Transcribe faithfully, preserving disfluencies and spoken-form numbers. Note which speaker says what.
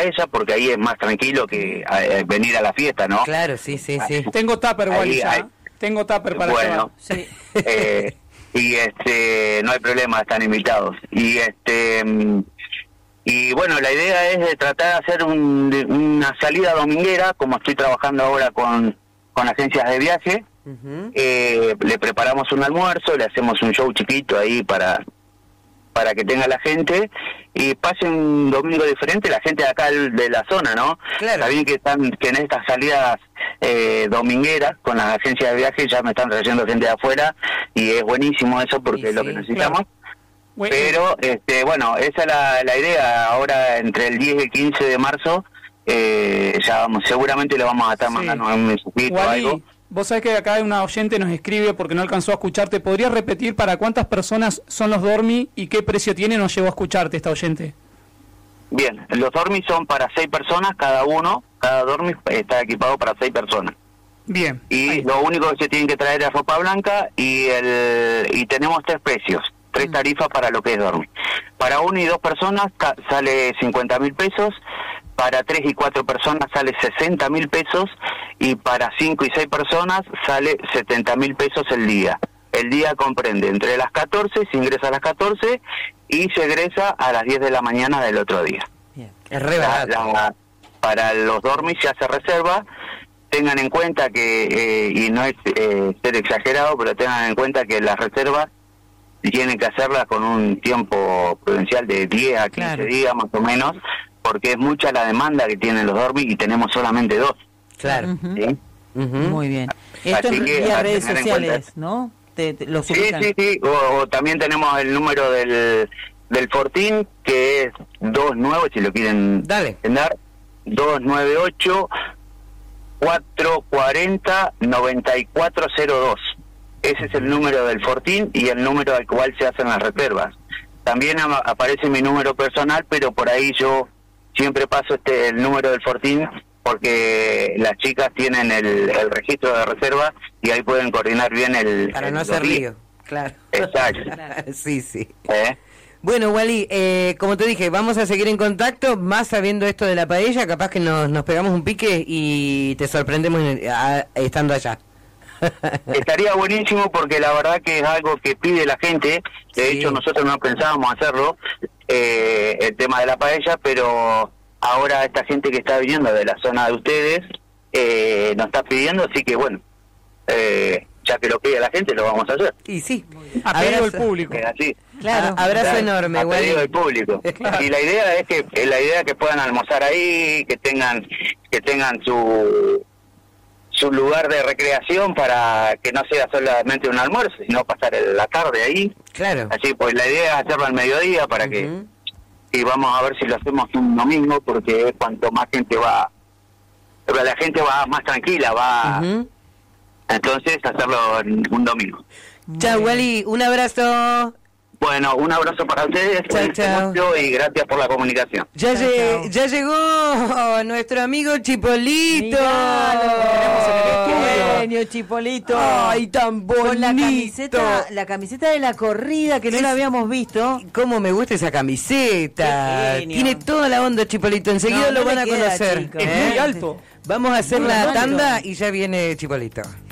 Speaker 1: paella, porque ahí es más tranquilo que eh, venir a la fiesta, ¿no?
Speaker 2: Claro, sí, sí, sí.
Speaker 3: Tengo tupper, Wally, ya. Hay... Tengo tupper para
Speaker 1: bueno,
Speaker 3: llevar. Sí.
Speaker 1: Eh, y este, no hay problema, están invitados. Y este... Y bueno, la idea es de tratar de hacer un, de una salida dominguera, como estoy trabajando ahora con, con agencias de viaje. Uh-huh. eh, le preparamos un almuerzo, le hacemos un show chiquito ahí para para que tenga la gente y pase un domingo diferente la gente de acá de la zona, ¿no? Claro. Está bien que están que en estas salidas eh, domingueras con las agencias de viaje ya me están trayendo gente de afuera y es buenísimo eso porque sí, es lo que necesitamos. Claro. Bueno. Pero, este, bueno, esa es la, la idea. Ahora, entre el diez y el quince de marzo, eh, ya vamos, seguramente le vamos a estar mandando sí. un mensajito o algo.
Speaker 3: Vos sabés que acá una oyente nos escribe porque no alcanzó a escucharte. ¿Podrías repetir para cuántas personas son los dormi y qué precio tiene? No llegó a escucharte esta oyente.
Speaker 1: Bien, los dormis son para seis personas cada uno. Cada dormi está equipado para seis personas.
Speaker 3: Bien.
Speaker 1: Y ahí. Lo único que se tienen que traer es ropa blanca y el y tenemos tres precios. Tres tarifas para lo que es dormir. Para una y dos personas ca- sale cincuenta mil pesos, para tres y cuatro personas sale sesenta mil pesos y para cinco y seis personas sale setenta mil pesos el día. El día comprende entre las catorce, se ingresa a las catorce y se egresa a las diez de la mañana del otro día.
Speaker 2: Bien. Es re barato.
Speaker 1: La, la, para los dormis se hace reserva. Tengan en cuenta que, eh, y no es eh, ser exagerado, pero tengan en cuenta que las reservas tienen que hacerla con un tiempo prudencial de diez a quince claro. días más o menos, porque es mucha la demanda que tienen los dormis y tenemos solamente dos.
Speaker 2: Claro.
Speaker 4: Uh-huh.
Speaker 1: ¿Sí?
Speaker 4: Uh-huh. Muy bien. Esto en vía redes sociales, ¿no? Te, te, lo
Speaker 1: sí, sí, sí. O, o también tenemos el número del del Fortín, que es dos nueve, si lo quieren
Speaker 2: Dale.
Speaker 1: dar, dos nueve ocho, cuatro cuatro cero, nueve cuatro cero dos. Ese es el número del Fortín y el número al cual se hacen las reservas. También a- aparece mi número personal, pero por ahí yo siempre paso este el número del Fortín porque las chicas tienen el, el registro de reserva y ahí pueden coordinar bien el...
Speaker 2: Para
Speaker 1: el
Speaker 2: no hacer
Speaker 1: día.
Speaker 2: lío, claro.
Speaker 1: Exacto.
Speaker 2: sí, sí.
Speaker 1: ¿Eh?
Speaker 2: Bueno, Wally, eh, como te dije, vamos a seguir en contacto, más sabiendo esto de la paella, capaz que nos, nos pegamos un pique y te sorprendemos en- a- estando allá.
Speaker 1: Estaría buenísimo porque la verdad que es algo que pide la gente. De
Speaker 2: Sí.
Speaker 1: hecho, nosotros no pensábamos hacerlo, eh, el tema de la paella, pero ahora esta gente que está viniendo de la zona de ustedes eh, nos está pidiendo, así que bueno, eh, ya que lo pide la gente, lo vamos a hacer.
Speaker 2: Y sí,
Speaker 3: A pedido del
Speaker 2: abrazo,
Speaker 3: público.
Speaker 1: Es así.
Speaker 4: Claro.
Speaker 2: a- abrazo
Speaker 1: Claro,
Speaker 2: enorme,
Speaker 1: a pedido
Speaker 2: Wally.
Speaker 1: del público. Y la idea es que eh, la idea es que puedan almorzar ahí, que tengan que tengan su su lugar de recreación para que no sea solamente un almuerzo, sino pasar el- la tarde ahí.
Speaker 2: Claro.
Speaker 1: Así pues la idea es hacerlo al mediodía para que
Speaker 2: Ujú.
Speaker 1: y vamos a ver si lo hacemos un domingo porque cuanto más gente va, pero la gente va más tranquila, va
Speaker 2: Ujú.
Speaker 1: entonces hacerlo en un domingo.
Speaker 2: Chao, Wally, un abrazo.
Speaker 1: Bueno, un abrazo para ustedes,
Speaker 2: Chao,
Speaker 1: cuídense
Speaker 2: chao.
Speaker 1: mucho y gracias por la comunicación.
Speaker 2: Ya,
Speaker 4: Chao,
Speaker 2: lle-
Speaker 4: chao.
Speaker 2: ya llegó nuestro amigo Chipolito.
Speaker 4: Miralo, genio, Chipolito.
Speaker 2: Ay, tan bonito.
Speaker 4: Con la camiseta, la camiseta de la corrida que no
Speaker 2: Es-
Speaker 4: la habíamos visto.
Speaker 2: Cómo me gusta esa camiseta.
Speaker 4: Qué genio.
Speaker 2: Tiene toda la onda, Chipolito. Enseguida
Speaker 4: No, no
Speaker 2: lo van
Speaker 4: le
Speaker 2: a
Speaker 4: queda,
Speaker 2: conocer.
Speaker 4: chico.
Speaker 3: Es
Speaker 2: ¿eh?
Speaker 3: muy alto.
Speaker 2: Vamos a hacer
Speaker 4: Muy
Speaker 2: la
Speaker 4: alto.
Speaker 2: tanda y ya viene Chipolito.